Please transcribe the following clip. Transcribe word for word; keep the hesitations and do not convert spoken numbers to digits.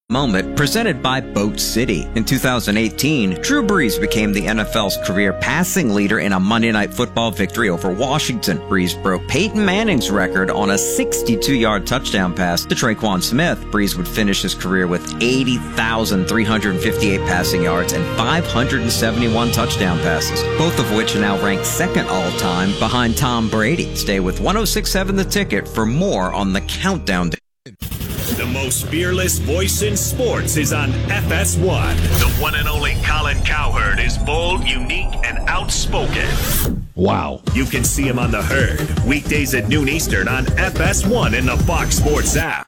Moment presented by Boat City. In two thousand eighteen, Drew Brees became the N F L's career passing leader in a Monday Night Football victory over Washington. Brees broke Peyton Manning's record on a sixty-two-yard touchdown pass to Traquan Smith. Brees would finish his career with eighty thousand three hundred fifty-eight passing yards and five hundred seventy-one touchdown passes, both of which are now ranked second all-time behind Tom Brady. Stay with one oh six point seven The Ticket for more on the countdown. The most fearless voice in sports is on F S one. The one and only Colin Cowherd is bold, unique, and outspoken. Wow. You can see him on The Herd, weekdays at noon Eastern on F S one and the Fox Sports app.